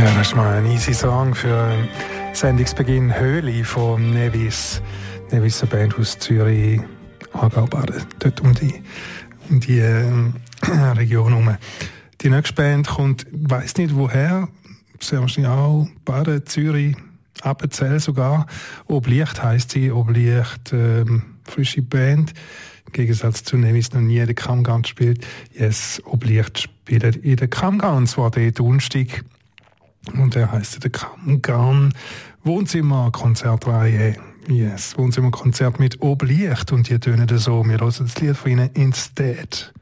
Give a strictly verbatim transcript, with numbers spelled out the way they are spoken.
Ja, das ist mal ein easy Song für Sendungsbeginn. Höhle von Nevis. Nevis, eine Band aus Zürich, Aargau, Baden, dort um die, um die äh, Region herum. Die nächste Band kommt, ich weiss nicht woher, sehr wahrscheinlich auch Baden, Zürich, Appenzell sogar. Oblicht heisst sie, Oblicht, ähm, frische Band. Im Gegensatz zu Nevis noch nie den Kammgarn gespielt. Yes, Oblicht spielt in der Kammgarn, und zwar den Donnerstag. Und der heisst der Kammgarn Wohnzimmer Konzertreihe. Yes, Wohnzimmer Konzert mit Oblicht. Und die tönen so. Wir hören das Lied von ihnen Instead.